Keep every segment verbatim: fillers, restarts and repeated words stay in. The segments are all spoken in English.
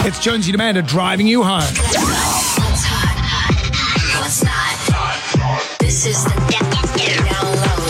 It's Jonesy and Amanda driving you home. What's hot? What's not? This is the download.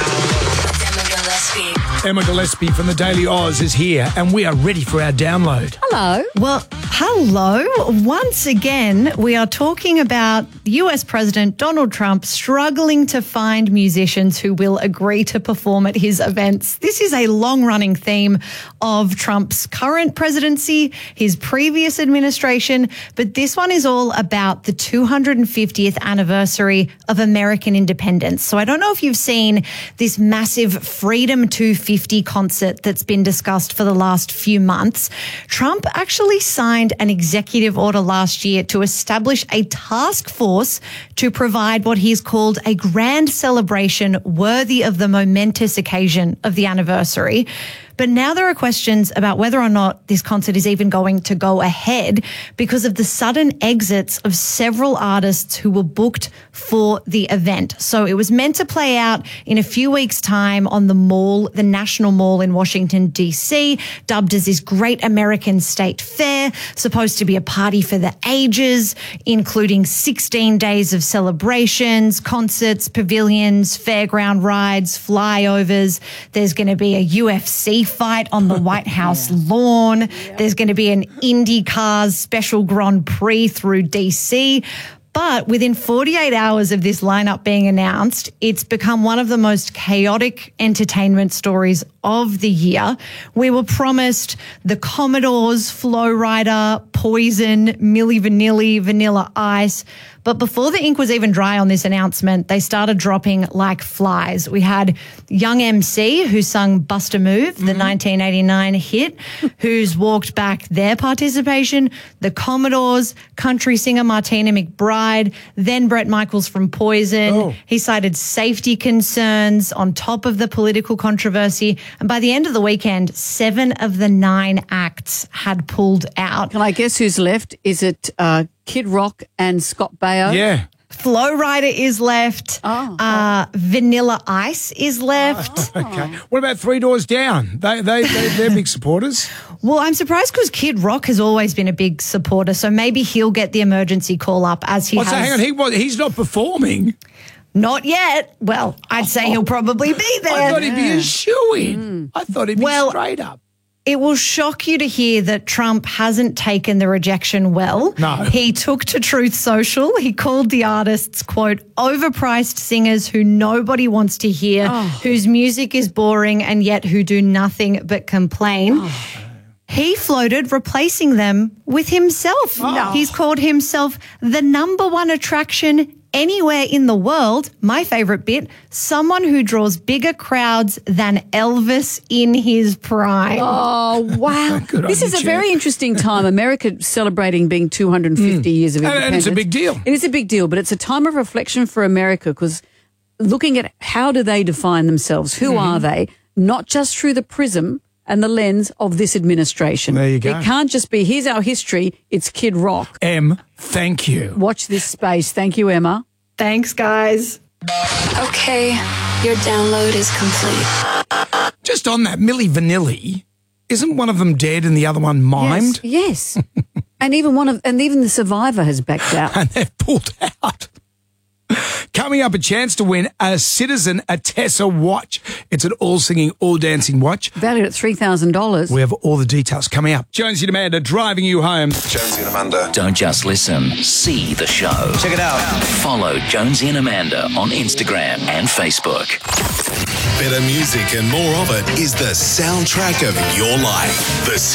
Emma Gillespie. Emma Gillespie from the Daily Oz is here, and we are ready for our download. Hello. Well, hello. Once again, we are talking about U S President Donald Trump struggling to find musicians who will agree to perform at his events. This is a long-running theme of Trump's current presidency, his previous administration, but this one is all about the two hundred fiftieth anniversary of American independence. So I don't know if you've seen this massive Freedom two fifty concert that's been discussed for the last few months. Trump actually signed an executive order last year to establish a task force to provide what he's called a grand celebration worthy of the momentous occasion of the anniversary. But now there are questions about whether or not this concert is even going to go ahead because of the sudden exits of several artists who were booked for the event. So it was meant to play out in a few weeks' time on the mall, the National Mall in Washington, D C, dubbed as this great American state fair, supposed to be a party for the ages, including sixteen days of celebrations, concerts, pavilions, fairground rides, flyovers. There's going to be a U F C fight on the White House yeah. lawn. Yeah. There's going to be an IndyCars special Grand Prix through D C. But within forty-eight hours of this lineup being announced, it's become one of the most chaotic entertainment stories of the year. We were promised the Commodores, Flo Rida, Poison, Milli Vanilli, Vanilla Ice. But before the ink was even dry on this announcement, they started dropping like flies. We had Young M C, who sung Bust a Move, the mm-hmm. nineteen eighty-nine hit, who's walked back their participation. The Commodores, country singer Martina McBride, then Bret Michaels from Poison. Oh. He cited safety concerns on top of the political controversy. And by the end of the weekend, seven of the nine acts had pulled out. Can I guess who's left? Is it uh, Kid Rock and Scott Baio? Yeah. Flo Rida is left. Oh, uh, Vanilla Ice is left. Oh, okay. What about Three Doors Down? They, they, they, they're big supporters. Well, I'm surprised because Kid Rock has always been a big supporter, so maybe he'll get the emergency call up as he oh, has. So hang on, he was, he's not performing. Not yet. Well, I'd say he'll probably be there. I thought he'd be a shoo-in. Mm. I thought he'd be well, straight up. It will shock you to hear that Trump hasn't taken the rejection well. No. He took to Truth Social. He called the artists, quote, overpriced singers who nobody wants to hear, oh. whose music is boring and yet who do nothing but complain. Oh. He floated replacing them with himself. Oh. No. He's called himself the number one attraction anywhere in the world. My favorite bit, someone who draws bigger crowds than Elvis in his prime. Oh, wow. This is a very interesting time. America celebrating being two hundred fifty mm. years of independence. And it's a big deal. It is a big deal, but it's a time of reflection for America because looking at how do they define themselves, who mm. are they, not just through the prism and the lens of this administration. There you go. It can't just be, here's our history, it's Kid Rock. Em, thank you. Watch this space. Thank you, Emma. Thanks, guys. Okay, your download is complete. Just on that, Milli Vanilli, isn't one of them dead and the other one mimed? Yes. yes. and even one of, and even the survivor has backed out. And they've pulled out. Coming up, a chance to win a Citizen Atessa watch. It's an all-singing, all-dancing watch. Valued at three thousand dollars. We have all the details coming up. Jonesy and Amanda driving you home. Jonesy and Amanda. Don't just listen, see the show. Check it out. Follow Jonesy and Amanda on Instagram and Facebook. Better music and more of it is the soundtrack of your life. The